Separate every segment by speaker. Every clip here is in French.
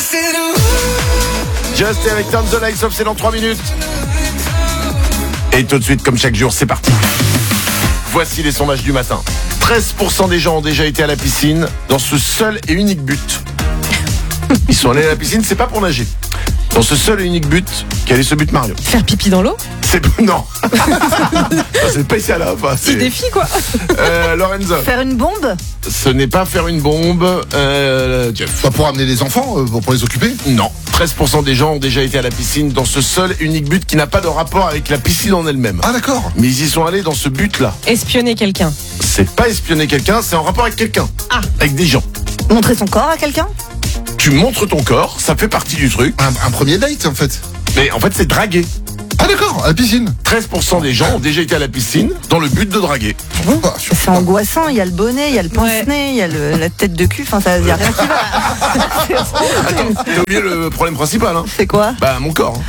Speaker 1: Just avec Turn the Lights Off, c'est dans 3 minutes. Et tout de suite, comme chaque jour, c'est parti. Voici les sondages du matin. 13% des gens ont déjà été à la piscine dans ce seul et unique but. Ils sont allés à la piscine, c'est pas pour nager. Dans ce seul et unique but, quel est ce but, Mario?
Speaker 2: Faire pipi dans l'eau?
Speaker 1: Non. C'est pas ici à la fin.
Speaker 2: C'est défi quoi.
Speaker 1: Lorenzo.
Speaker 3: Faire une bombe?
Speaker 1: Ce n'est pas faire une bombe. Jeff.
Speaker 4: Pas pour amener les enfants, pour les occuper?
Speaker 1: Non. 13% des gens ont déjà été à la piscine dans ce seul et unique but qui n'a pas de rapport avec la piscine en elle-même.
Speaker 4: Ah d'accord.
Speaker 1: Mais ils y sont allés dans ce but-là.
Speaker 2: Espionner quelqu'un.
Speaker 1: C'est pas espionner quelqu'un, c'est en rapport avec quelqu'un.
Speaker 2: Ah.
Speaker 1: Avec des gens.
Speaker 3: Montrer son corps à quelqu'un?
Speaker 1: Tu montres ton corps, ça fait partie du truc.
Speaker 4: Un premier date en fait.
Speaker 1: Mais en fait, c'est draguer.
Speaker 4: Ah d'accord, à la piscine.
Speaker 1: 13% des gens ont déjà été à la piscin dans le but de draguer.
Speaker 4: Ah,
Speaker 3: C'est angoissant, il y a le bonnet, il y a le pince-nez, il y a la tête de cul, enfin ça y a rien qui va.
Speaker 1: Attends, t'as oublié le problème principal, hein?
Speaker 3: C'est quoi?
Speaker 1: Bah, mon corps.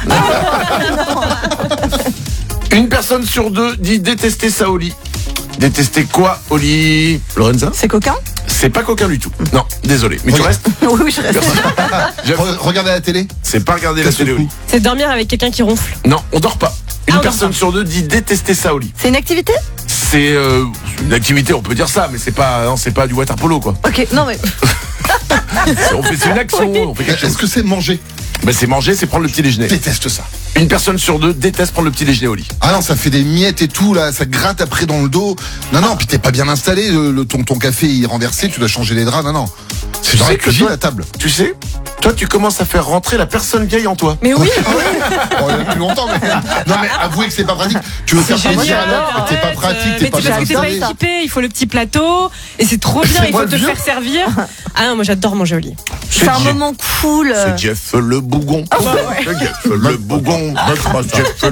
Speaker 1: Une personne sur deux dit détester ça au lit. Détester quoi au lit, Lorenza?
Speaker 3: C'est coquin?
Speaker 1: C'est pas coquin du tout. Non, désolé. Mais tu
Speaker 4: Oui.
Speaker 1: restes?
Speaker 3: Oui, je reste.
Speaker 4: Regardez la télé.
Speaker 1: C'est pas regarder la
Speaker 4: Qu'est-ce
Speaker 1: télé au
Speaker 4: que
Speaker 1: lit.
Speaker 2: C'est dormir avec quelqu'un qui ronfle.
Speaker 1: Non, on dort pas. Une
Speaker 2: Ah, on dort
Speaker 1: personne
Speaker 2: pas.
Speaker 1: sur deux dit détester ça au lit.
Speaker 3: C'est une activité?
Speaker 1: C'est une activité, on peut dire ça, mais c'est pas, non, c'est pas du water polo, quoi.
Speaker 3: Ok, non mais.
Speaker 1: C'est une action, on fait quelque chose.
Speaker 4: Est-ce que c'est manger?
Speaker 1: Ben, c'est manger, c'est prendre le petit déjeuner.
Speaker 4: Je déteste ça.
Speaker 1: Une personne sur deux déteste prendre le petit déjeuner au lit.
Speaker 4: Ah non, ça fait des miettes et tout là, ça gratte après dans le dos. Non, puis t'es pas bien installé, ton café il est renversé, tu dois changer les draps, non. C'est dans
Speaker 1: sais
Speaker 4: la
Speaker 1: que
Speaker 4: cuisine
Speaker 1: toi-
Speaker 4: la table.
Speaker 1: Tu sais, toi, tu commences à faire rentrer la personne vieille en toi.
Speaker 2: Mais oui.
Speaker 4: Bon, il y a plus longtemps, mais. Non, mais avouez que c'est pas pratique. Tu veux faire plaisir
Speaker 2: Génial,
Speaker 4: alors, mais t'es pas
Speaker 2: arrête,
Speaker 4: pratique, t'es
Speaker 2: mais
Speaker 4: pas
Speaker 2: c'est
Speaker 4: bien
Speaker 2: parce que t'es pas
Speaker 4: installé.
Speaker 2: équipé, il faut le petit plateau et c'est trop bien,
Speaker 4: C'est
Speaker 2: il
Speaker 4: moi
Speaker 2: faut
Speaker 4: le
Speaker 2: te
Speaker 4: vieux.
Speaker 2: faire servir. Ah non, moi j'adore manger au lit.
Speaker 3: C'est un moment cool.
Speaker 1: C'est Jeff le bougon.
Speaker 2: Ah bah ouais.
Speaker 1: Jeff le bougon. Jeff